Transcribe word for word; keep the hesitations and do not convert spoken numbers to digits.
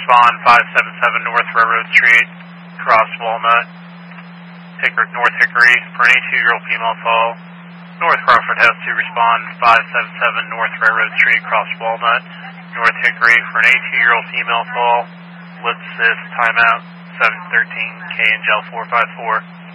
respond five seven seven North Railroad Street, cross Walnut, Hickory, North Hickory for an eighty-two-year-old female fall. North Crawford has to respond five seven seven North Railroad Street, cross Walnut, North Hickory for an eighty-two-year-old female fall. Let's assist, timeout, seven thirteen K and Gel four five four.